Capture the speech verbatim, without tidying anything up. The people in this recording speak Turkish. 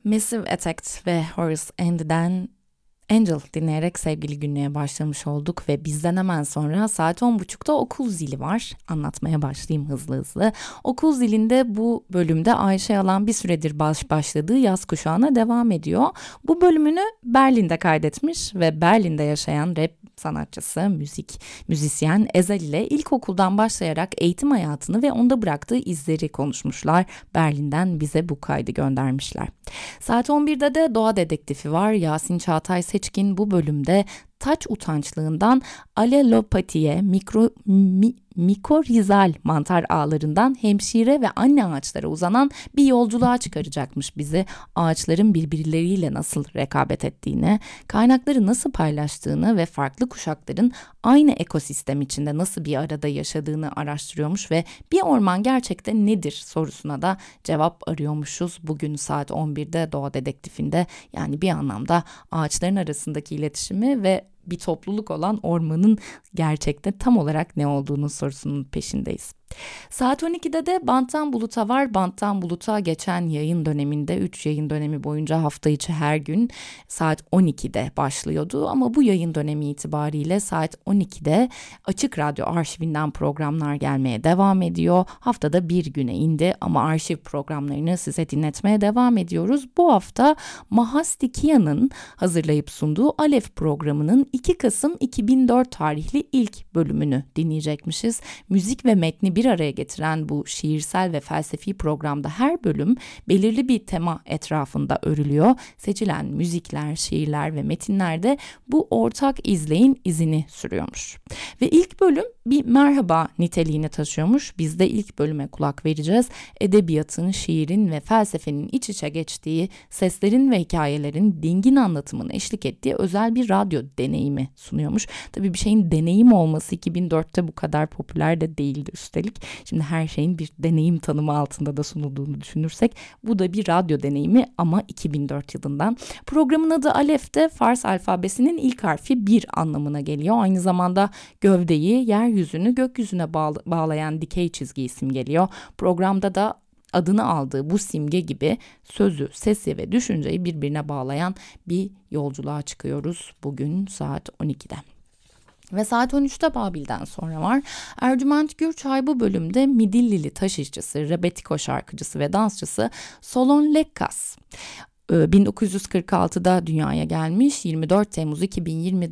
Massive Attack ve Horace Andy'den Angel dinleyerek sevgili günlüğe başlamış olduk ve bizden hemen sonra saat on buçukta okul zili var. Anlatmaya başlayayım hızlı hızlı. Okul zilinde bu bölümde Ayşe Yalan bir süredir baş başladığı yaz kuşağına devam ediyor. Bu bölümünü Berlin'de kaydetmiş ve Berlin'de yaşayan rap sanatçısı, müzik, müzisyen Ezel ile ilkokuldan başlayarak eğitim hayatını ve onda bıraktığı izleri konuşmuşlar. Berlin'den bize bu kaydı göndermişler. Saat on birde de Doğa Dedektifi var. Yasin Çağatay Seçkin bu bölümde taç utançlığından alelopatiye, mikro, mi, mikorizal mantar ağlarından hemşire ve anne ağaçlara uzanan bir yolculuğa çıkaracakmış bizi. Ağaçların birbirleriyle nasıl rekabet ettiğini, kaynakları nasıl paylaştığını ve farklı kuşakların aynı ekosistem içinde nasıl bir arada yaşadığını araştırıyormuş ve bir orman gerçekten nedir sorusuna da cevap arıyormuşuz. Bugün saat on birde Doğa Dedektifinde, yani bir anlamda ağaçların arasındaki iletişimi ve bir topluluk olan ormanın gerçekte tam olarak ne olduğunu sorusunun peşindeyiz. Saat on ikide de Banttan Bulut'a var. Banttan Bulut'a geçen yayın döneminde üç yayın dönemi boyunca hafta içi her gün saat on ikide başlıyordu. Ama bu yayın dönemi itibariyle saat on ikide Açık Radyo arşivinden programlar gelmeye devam ediyor. Haftada bir güne indi ama arşiv programlarını size dinletmeye devam ediyoruz. Bu hafta Mahastikia'nın hazırlayıp sunduğu Alef programının iki Kasım iki bin dört tarihli ilk bölümünü dinleyecekmişiz. Müzik ve metni bir araya getiren bu şiirsel ve felsefi programda her bölüm belirli bir tema etrafında örülüyor. Seçilen müzikler, şiirler ve metinler de bu ortak izleyin izini sürüyormuş. Ve ilk bölüm bir merhaba niteliğini taşıyormuş. Biz de ilk bölüme kulak vereceğiz. Edebiyatın, şiirin ve felsefenin iç içe geçtiği, seslerin ve hikayelerin dingin anlatımını eşlik ettiği özel bir radyo deneyimi sunuyormuş. Tabii bir şeyin deneyim olması iki bin dörtte bu kadar popüler de değildi üstelik. Şimdi her şeyin bir deneyim tanımı altında da sunulduğunu düşünürsek bu da bir radyo deneyimi ama iki bin dört yılından. Programın adı Alef'te Fars alfabesinin ilk harfi bir anlamına geliyor. Aynı zamanda gövdeyi, yeryüzünü gökyüzüne bağlı, bağlayan dikey çizgiyi simgeliyor. Programda da adını aldığı bu simge gibi sözü, sesi ve düşünceyi birbirine bağlayan bir yolculuğa çıkıyoruz bugün saat on ikide. Ve saat on üçte Babil'den sonra var. Ercüment Gürçay bu bölümde Midillili taş işçisi, rebetiko şarkıcısı ve dansçısı Solon Lekkas bin dokuz yüz kırk altıda dünyaya gelmiş. yirmi dört Temmuz iki bin yirmide